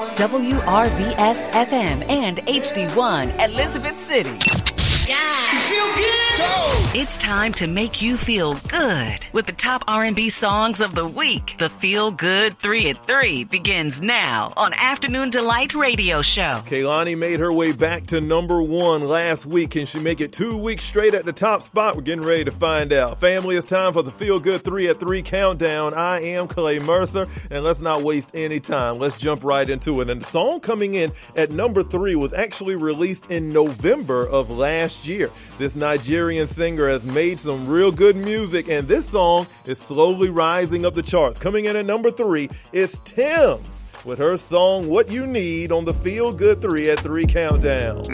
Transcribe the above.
WRVS FM and HD1 Elizabeth City. Yeah. You feel good? Go! It's time to make you feel good with the top R&B songs of the week. The Feel Good 3 at 3 begins now on Afternoon Delight Radio Show. Kehlani made her way back to number 1 last week. Can she make it 2 weeks straight at the top spot? We're getting ready to find out. Family, it's time for the Feel Good 3 at 3 countdown. I am Clay Mercer, and let's not waste any time. Let's jump right into it. And the song coming in at number 3 was actually released in November of last year. This Nigerian singer has made some real good music, and this song is slowly rising up the charts. Coming in at number 3 is Tems with her song What You Need on the Feel Good 3 at 3 countdown.